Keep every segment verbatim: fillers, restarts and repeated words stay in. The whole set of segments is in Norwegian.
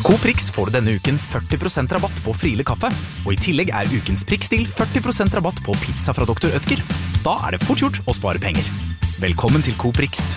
Coop Rix får du denne uken førti prosent rabatt på Friele kaffe, og i tillegg er ukens prikkstil førti prosent rabatt på pizza fra doktor Ødger. Da er det fort gjort å spare penger. Velkommen til Coop Rix.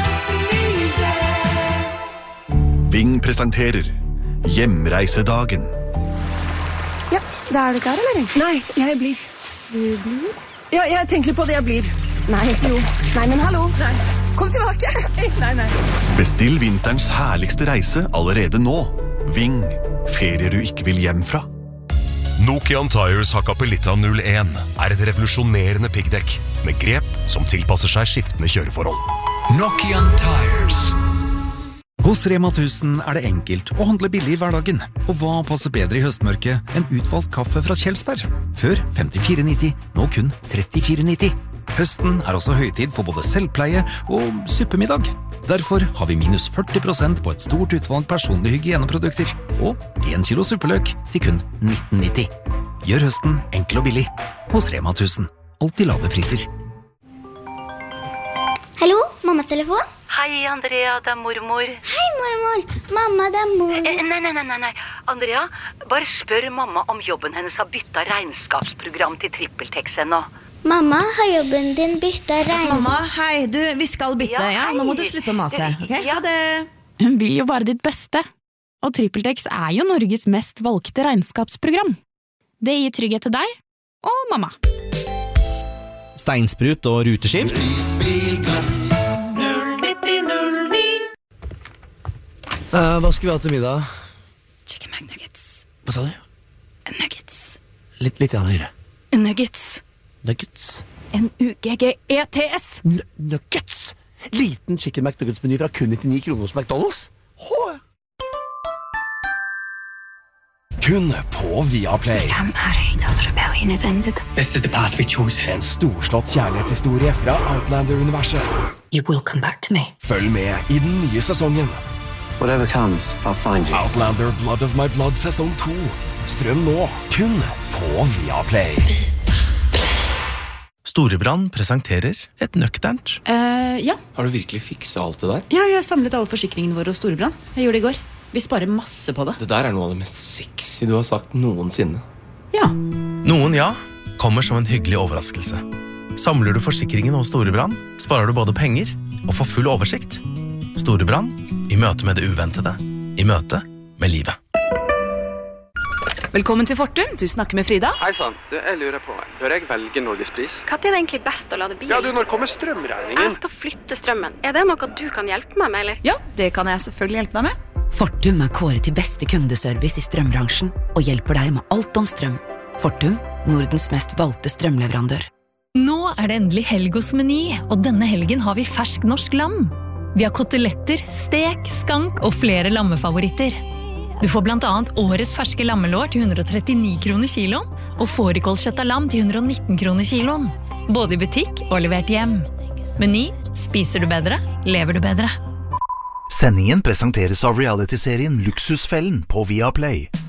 Ving presenterer Hjemreisedagen. Ja, da er du klar, eller? Nei, jeg blir. Du blir? Ja, jeg tenker på det jeg blir. Nei, jo. Nei, men hallo. Nei. Kom tilbake. Nei, nei. Bestill vinterens herligste reise allerede nå. Ving, ferier du ikke vil hjem fra. Nokian Tires Hakkapelitta null en er et revolusjonerende piggdekk med grep som tilpasser seg skiftende kjøreforhold. Nokian Tires. Hos Rema tusen er det enkelt å handle billig i hverdagen. Og hva passer bedre i høstmørket enn utvalgt kaffe fra Kjelsberg? Før femtifire nitti, nå kun trettifire nitti. Høsten er også høytid for både selvpleie og suppemiddag. Derfor har vi minus førti prosent på et stort utvalg personlige hygieneprodukter og en kilo suppeløk til kun nitten nitti. Gjør høsten enkel og billig hos Rema tusen. Alltid lave priser. Hallo, mammas telefon? Hei, Andrea, det er mormor. Hei, mormor. Mamma, det er mor. Eh, nei, nei, nei, nei. Andrea, bare spør mamma om jobben hennes har byttet regnskapsprogram til TrippelTex ennå. Mamma, har jobben din byttet regnskap? Mamma, hei, du, vi skal bytte, ja? ja? Nå må du slutte å mase, ok? Ja, det... Hun vil jo bare ditt beste. Og TrippelTex er jo Norges mest valgte regnskapsprogram. Det gir trygghet til deg og mamma. Steinsprut og ruteskift. Prisbilglass. Uh, hva skal vi ha til middag? Chicken McNuggets. Hva sa du? Nuggets. Litt, litt grann høyere. Nuggets. Nuggets. N U G G E T S. N nuggets. Liten chicken McNuggets-meny fra kun nittini kroner hos McDonald's. Hå! Kun på Viaplay. This is the path we choose. En storslått kjærlighetshistorie fra Outlander-universet. You will come back to me. Følg med i den nye sesongen. Whatever comes, I'll find you. Outlander Blood of My Blood sesong to. Strøm nå, kun på Viaplay. Storebrand presenterer et nøkternt. Uh, ja. Har du virkelig fikset alt det der? Ja, jeg har samlet alle forsikringene våre hos Storebrand. Jeg gjorde det i går. Vi sparer masse på det. Det der er noe av det mest sexy du har sagt noensinne. Ja. Noen ja, kommer som en hyggelig overraskelse. Samler du forsikringen hos Storebrand, sparer du både penger og får full oversikt. Storebrand, i møte med det uventede. I møte med livet. Velkommen til Fortum, du snakker med Frida. Hei sann, du, jeg lurer på, bør jeg velge Norgespris? Hva er det egentlig best å lade bilen? Ja, du, når kommer strømregningen? Jeg skal flytte strømmen. Er det noe du kan hjelpe meg med, eller? Ja, det kan jeg selvfølgelig hjelpe deg med. Fortum er kåret til beste kundeservice i strømbransjen og hjelper deg med alt om strøm. Fortum, Nordens mest valgte strømleverandør. Nå er det endelig helg hos Meny, og denne helgen har vi fersk norsk lam. Vi har koteletter, stek, skank og flere lammefavoritter. Du får blant annet årets ferske lammelår til hundre og trettini kroner kiloen, og fårikålkjøtt av lam til hundre og nitten kroner kiloen. Både i butikk og levert hjem. Meny, spiser du bedre, lever du bedre. Sendingen presenteres av reality-serien Luksusfellen på Viaplay.